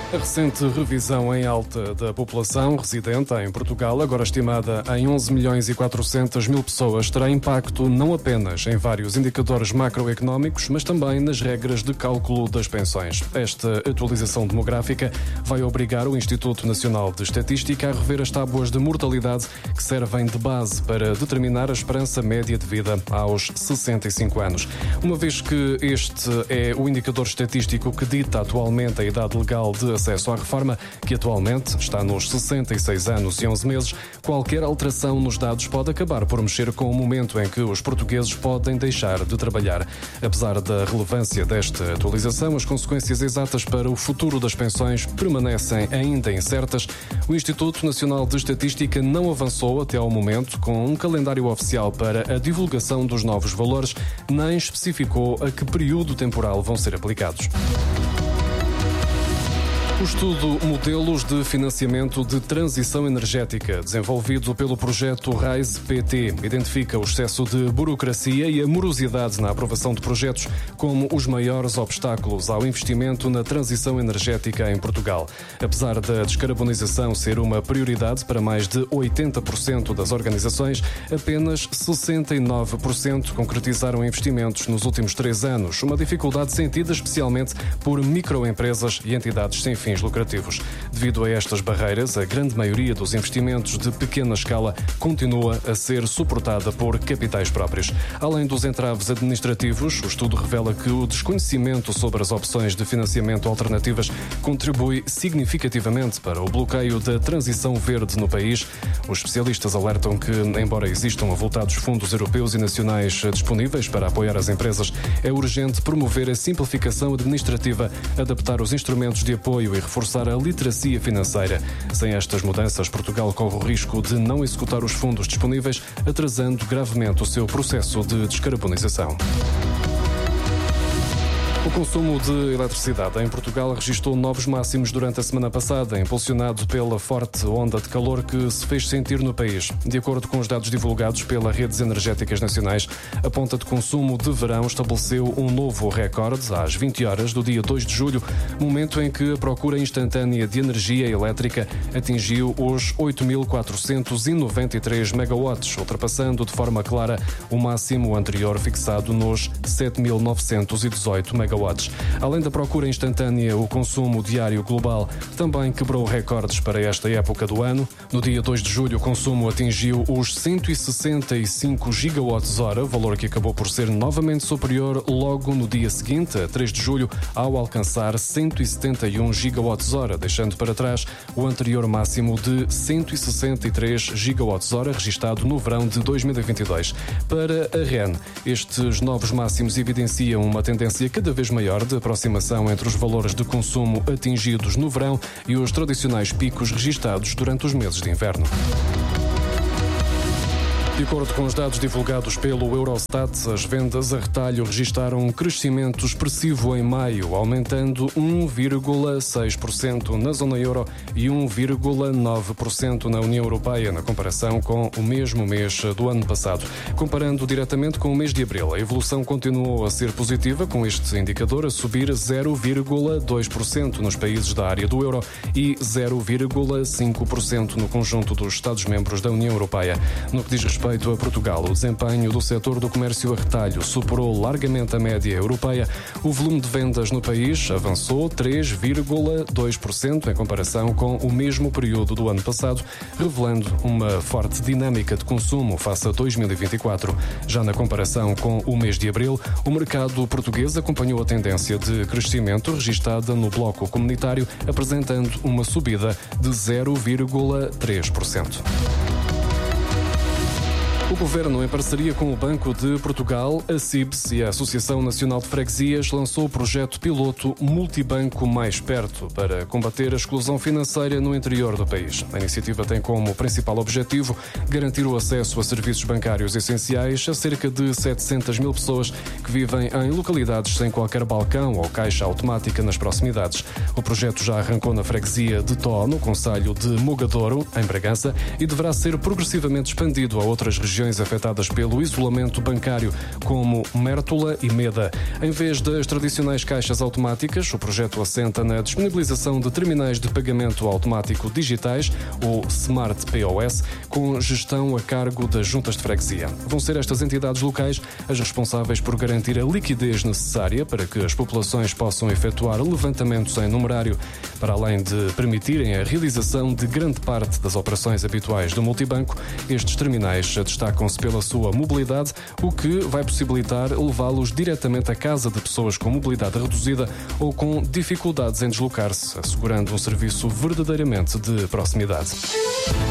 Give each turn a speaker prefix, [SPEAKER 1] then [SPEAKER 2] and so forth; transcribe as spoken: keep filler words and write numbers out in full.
[SPEAKER 1] A recente revisão em alta da população residente em Portugal, agora estimada em onze milhões e quatrocentas mil pessoas, terá impacto não apenas em vários indicadores macroeconómicos, mas também nas regras de cálculo das pensões. Esta atualização demográfica vai obrigar o Instituto Nacional de Estatística a rever as tábuas de mortalidade que servem de base para determinar a esperança média de vida aos sessenta e cinco anos. Uma vez que este é o indicador estatístico que dita atualmente a idade legal de acesso à reforma, que atualmente está nos sessenta e seis anos e onze meses, qualquer alteração nos dados pode acabar por mexer com o momento em que os portugueses podem deixar de trabalhar. Apesar da relevância desta atualização, as consequências exatas para o futuro das pensões permanecem ainda incertas. O Instituto Nacional de Estatística não avançou até ao momento com um calendário oficial para a divulgação dos novos valores, nem especificou a que período temporal vão ser aplicados. O estudo Modelos de Financiamento de Transição Energética, desenvolvido pelo projeto RISE P T, identifica o excesso de burocracia e a morosidade na aprovação de projetos como os maiores obstáculos ao investimento na transição energética em Portugal. Apesar da descarbonização ser uma prioridade para mais de oitenta por cento das organizações, apenas sessenta e nove por cento concretizaram investimentos nos últimos três anos, uma dificuldade sentida especialmente por microempresas e entidades sem fins lucrativos. Devido a estas barreiras, a grande maioria dos investimentos de pequena escala continua a ser suportada por capitais próprios. Além dos entraves administrativos, o estudo revela que o desconhecimento sobre as opções de financiamento alternativas contribui significativamente para o bloqueio da transição verde no país. Os especialistas alertam que, embora existam avultados fundos europeus e nacionais disponíveis para apoiar as empresas, é urgente promover a simplificação administrativa, adaptar os instrumentos de apoio e reforçar a literacia financeira. Sem estas mudanças, Portugal corre o risco de não executar os fundos disponíveis, atrasando gravemente o seu processo de descarbonização. O consumo de eletricidade em Portugal registrou novos máximos durante a semana passada, impulsionado pela forte onda de calor que se fez sentir no país. De acordo com os dados divulgados pelas redes energéticas nacionais, a ponta de consumo de verão estabeleceu um novo recorde às vinte horas do dia dois de julho, momento em que a procura instantânea de energia elétrica atingiu os oito mil quatrocentos e noventa e três megawatts, ultrapassando de forma clara o máximo anterior fixado nos sete mil novecentos e dezoito megawatts. Além da procura instantânea, o consumo diário global também quebrou recordes para esta época do ano. No dia dois de julho, o consumo atingiu os cento e sessenta e cinco gigawatts-hora, valor que acabou por ser novamente superior logo no dia seguinte, a três de julho, ao alcançar cento e setenta e um gigawatts-hora, deixando para trás o anterior máximo de cento e sessenta e três gigawatts-hora, registado no verão de dois mil e vinte e dois. Para a REN, estes novos máximos evidenciam uma tendência cada vez maior de aproximação entre os valores de consumo atingidos no verão e os tradicionais picos registados durante os meses de inverno. De acordo com os dados divulgados pelo Eurostat, as vendas a retalho registaram um crescimento expressivo em maio, aumentando um vírgula seis por cento na zona euro e um vírgula nove por cento na União Europeia, na comparação com o mesmo mês do ano passado. Comparando diretamente com o mês de abril, a evolução continuou a ser positiva, com este indicador a subir zero vírgula dois por cento nos países da área do euro e zero vírgula cinco por cento no conjunto dos Estados-membros da União Europeia. No que diz respeito a Portugal, o desempenho do setor do comércio a retalho superou largamente a média europeia. O volume de vendas no país avançou três vírgula dois por cento em comparação com o mesmo período do ano passado, revelando uma forte dinâmica de consumo face a dois mil e vinte e quatro. Já na comparação com o mês de abril, o mercado português acompanhou a tendência de crescimento registada no bloco comunitário, apresentando uma subida de zero vírgula três por cento. O Governo, em parceria com o Banco de Portugal, a C I B S e a Associação Nacional de Freguesias, lançou o projeto piloto Multibanco Mais Perto para combater a exclusão financeira no interior do país. A iniciativa tem como principal objetivo garantir o acesso a serviços bancários essenciais a cerca de setecentas mil pessoas que vivem em localidades sem qualquer balcão ou caixa automática nas proximidades. O projeto já arrancou na freguesia de Tó, no concelho de Mogadouro, em Bragança, e deverá ser progressivamente expandido a outras regiões regiões afetadas pelo isolamento bancário, como Mértola e Meda. Em vez das tradicionais caixas automáticas, o projeto assenta na disponibilização de terminais de pagamento automático digitais, ou Smart P O S, com gestão a cargo das juntas de freguesia. Vão ser estas entidades locais as responsáveis por garantir a liquidez necessária para que as populações possam efetuar levantamentos em numerário, para além de permitirem a realização de grande parte das operações habituais do multibanco. Estes terminais destacam-se pela sua mobilidade, o que vai possibilitar levá-los diretamente à casa de pessoas com mobilidade reduzida ou com dificuldades em deslocar-se, assegurando um serviço verdadeiramente de proximidade.